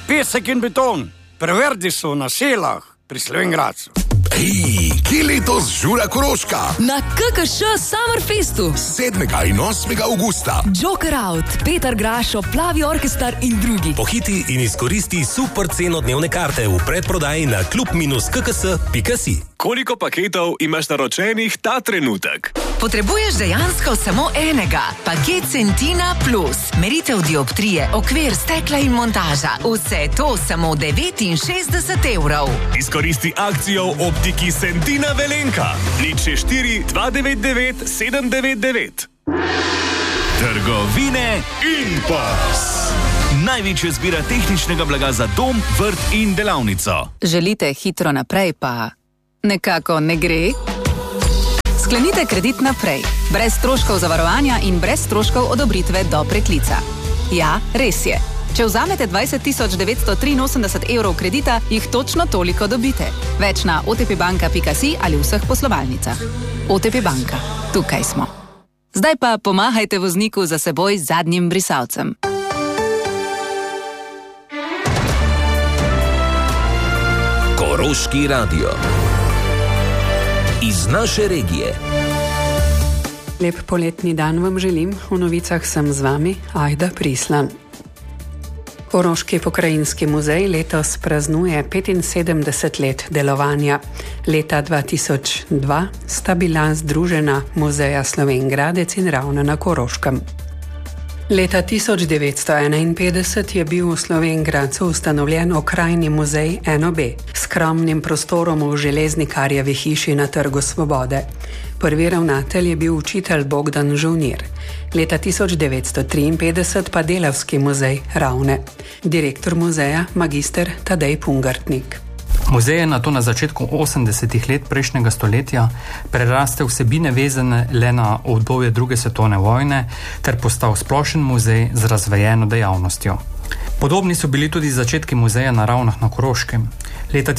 pesek in beton. Preverdi so na selah pri Slovenj Gradcu. Kje letos žura Koroška? Na KKŠ Summerfestu 7. in 8. augusta. Joker Out, Petar Grašo, Plavi orkestar in drugi. Pohiti in izkoristi super ceno dnevne karte v predprodaji na klub-kks.si. Koliko paketov imaš naročenih ta trenutek? Potrebuješ dejansko samo enega. Paket Centina Plus. Meritev dioptrije, okvir, stekla in montaža. Vse to samo 69 evrov. Izkoristi akcijo v optiki Centina Velenka. 064 299 799. Trgovine Impuls. Največja zbira tehničnega blaga za dom, vrt in delavnico. Želite hitro naprej, pa nekako ne gre? Sklenite kredit naprej, brez stroškov zavarovanja in brez stroškov odobritve do preklica. Ja, res je. Če vzamete 20 983 evrov kredita, jih točno toliko dobite. Več na otpbanka.si ali vseh poslovalnicah. OTP Banka. Tukaj smo. Zdaj pa pomahajte vozniku za seboj z zadnjim brisalcem. Koroški radio. Iz naše regije. Lep poletni dan vam želim. V novicah sem z vami, Ajda Prislan. Koroški pokrajinski muzej letos praznuje 75 let delovanja. Leta 2002 sta bila združena Muzeja Slovenj Gradec in Ravna na Koroškem. Leta 1951 je bil v Slovenj Gradcu ustanovljen okrajni muzej NOB s skromnim prostorom v Železnikarjevi hiši na Trgu Svobode. Prvi ravnatelj je bil učitelj Bogdan Žolnir. Leta 1953 pa Delavski muzej Ravne. Direktor muzeja magister Tadej Pungartnik. Muzej je nato na začetku 80. let prejšnjega stoletja prerastel vsebine vezane le na obdobje druge svetovne vojne ter postal splošen muzej z razvejeno dejavnostjo. Podobni so bili tudi začetki muzeja na Ravnah na Koroškem. Leta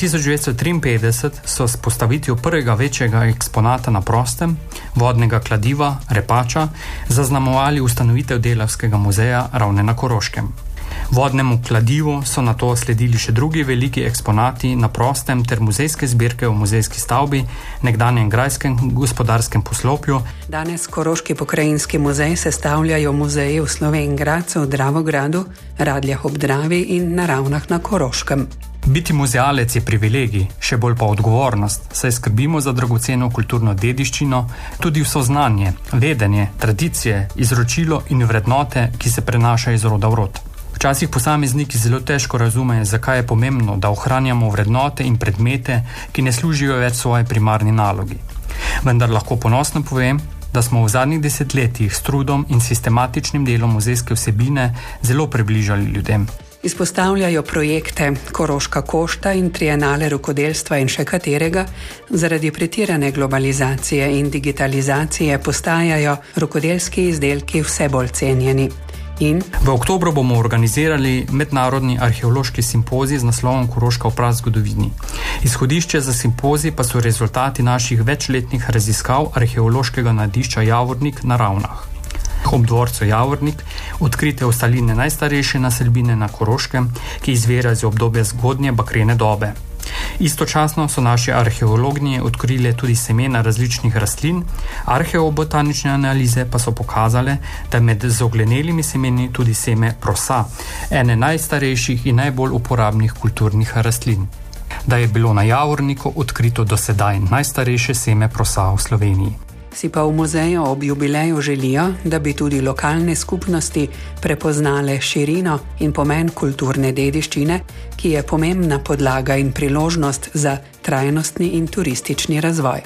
1953 so s postavitvijo prvega večjega eksponata na prostem, vodnega kladiva, repača, zaznamovali ustanovitev Delavskega muzeja Ravne na Koroškem. Vodnemu kladivu so nato sledili še drugi veliki eksponati na prostem ter muzejske zbirke v muzejski stavbi, nekdanjem grajskem gospodarskem poslopju. Danes Koroški pokrajinski muzej sestavljajo muzeji v Slovenj Gradcu, Dravogradu, Radljah ob Dravi in na Ravnah na Koroškem. Biti muzealec je privilegij, še bolj pa odgovornost, saj skrbimo za dragoceno kulturno dediščino, tudi vso znanje, vedenje, tradicije, izročilo in vrednote, ki se prenašajo iz roda v rod. Včasih posamezniki zelo težko razumejo, zakaj je pomembno, da ohranjamo vrednote in predmete, ki ne služijo več svoji primarni nalogi. Vendar lahko ponosno povem, da smo v zadnjih desetletjih s trudom in sistematičnim delom muzejske vsebine zelo približali ljudem. Izpostavljajo projekte Koroška košta in trienale rokodelstva in še katerega. Zaradi pretirane globalizacije in digitalizacije postajajo rokodelski izdelki vse bolj cenjeni. In v oktobru bomo organizirali mednarodni arheološki simpozij z naslovom Koroška v prazgodovini. Izhodišče za simpozij pa so rezultati naših večletnih raziskav arheološkega najdišča Javornik na Ravnah. Ob dvorcu Javornik odkrite ostaline najstarejše naselbine na Koroškem, ki izvira iz obdobja zgodnje bakrene dobe. Istočasno so naši arheologinje odkrile tudi semena različnih rastlin, arheobotanične analize pa so pokazale, da med zoglenelimi semeni tudi seme prosa, ene najstarejših in najbolj uporabnih kulturnih rastlin. Da je bilo na Javorniku odkrito do sedaj najstarejše seme prosa v Sloveniji. Si pa v muzeju ob jubileju želijo, da bi tudi lokalne skupnosti prepoznale širino in pomen kulturne dediščine, ki je pomembna podlaga in priložnost za trajnostni in turistični razvoj.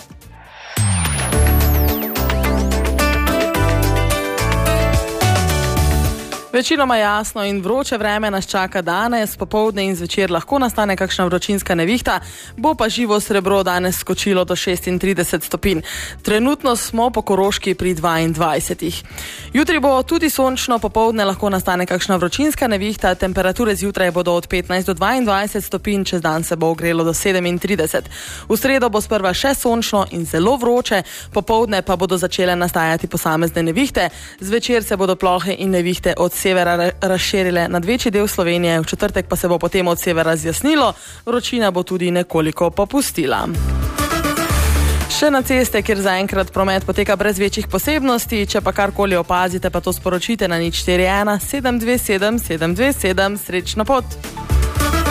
Večinoma jasno in vroče vreme nas čaka danes, popoldne in zvečer lahko nastane kakšna vročinska nevihta, bo pa živo srebro danes skočilo do 36 stopinj. Trenutno smo po Koroški pri 22. Jutri bo tudi sončno, popoldne lahko nastane kakšna vročinska nevihta, temperature zjutraj bodo od 15 do 22 stopinj, čez dan se bo ogrelo do 37. V sredo bo sprva še sončno in zelo vroče, popoldne pa bodo začele nastajati posamezne nevihte, zvečer se bodo plohe in nevihte od severa razširile nad večji del Slovenije, v četrtek pa se bo potem od severa zjasnilo, vročina bo tudi nekoliko popustila. Še na ceste, kjer zaenkrat promet poteka brez večjih posebnosti, če pa karkoli opazite, pa to sporočite na 041 727 727, srečno pot!